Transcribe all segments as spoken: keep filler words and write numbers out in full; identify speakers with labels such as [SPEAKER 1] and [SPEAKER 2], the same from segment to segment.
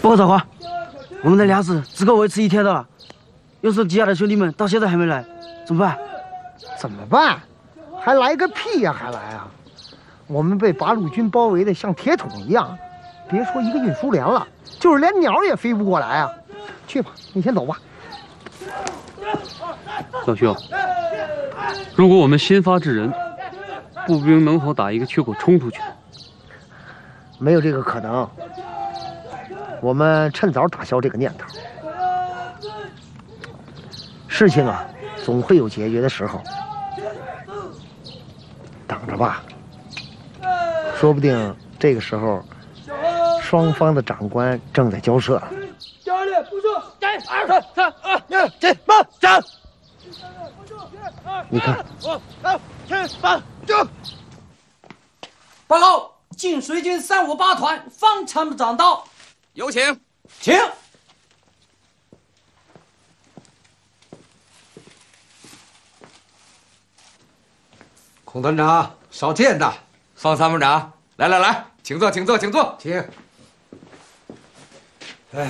[SPEAKER 1] 报告长官，我们的粮食只够维持一天的了。要是吉亚的兄弟们到现在还没来，怎么办？
[SPEAKER 2] 怎么办？还来个屁呀、啊！还来啊！我们被八路军包围的像铁桶一样，别说一个运输连了，就是连鸟也飞不过来啊！去吧，你先走吧。
[SPEAKER 3] 老兄，如果我们先发制人，步兵能否打一个缺口冲出去？
[SPEAKER 2] 没有这个可能。我们趁早打消这个念头。事情啊，总会有解决的时候。等着吧，说不定这个时候，双方的长官正在交涉。
[SPEAKER 4] 教练部署，一、二、三、三、二、一、起，慢站。
[SPEAKER 2] 你看，
[SPEAKER 4] 五、六、七、八、九。报告，晋绥军三五八团方参谋长到，
[SPEAKER 5] 有请，
[SPEAKER 4] 请。
[SPEAKER 6] 孔团长，少见呐！
[SPEAKER 5] 方参谋长，来来来，请坐，请坐，请坐，
[SPEAKER 6] 请。哎，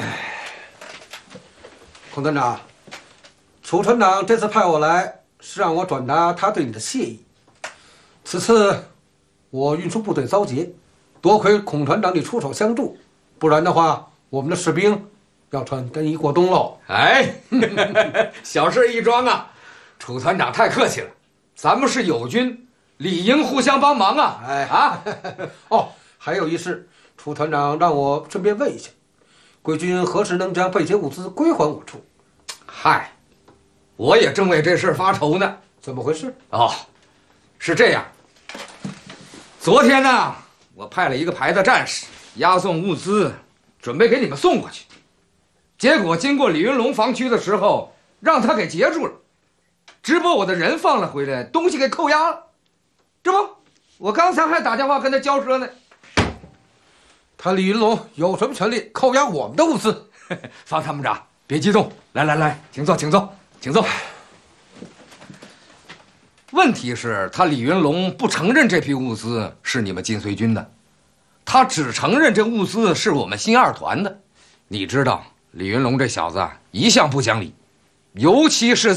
[SPEAKER 6] 孔团长，楚团长这次派我来，是让我转达他对你的谢意。此次我运输部队遭劫，多亏孔团长你出手相助，不然的话，我们的士兵要穿干衣过冬喽。
[SPEAKER 5] 哎，小事一桩啊！楚团长太客气了，咱们是友军。理应互相帮忙啊！
[SPEAKER 6] 哎
[SPEAKER 5] 啊，
[SPEAKER 6] 哦，还有一事，楚团长让我顺便问一下，贵军何时能将被劫物资归还我处？
[SPEAKER 5] 嗨，我也正为这事发愁呢。
[SPEAKER 6] 怎么回事？
[SPEAKER 5] 哦，是这样。昨天呢，我派了一个排的战士押送物资，准备给你们送过去，结果经过李云龙防区的时候，让他给截住了，直把我的人放了回来，东西给扣押了。这不，我刚才还打电话跟他交涉呢。
[SPEAKER 6] 他李云龙有什么权利扣押我们的物资？
[SPEAKER 5] 方参谋长，别激动，来来来，请坐，请坐，请坐。问题是，他李云龙不承认这批物资是你们晋绥军的，他只承认这物资是我们新二团的。你知道，李云龙这小子一向不讲理，尤其是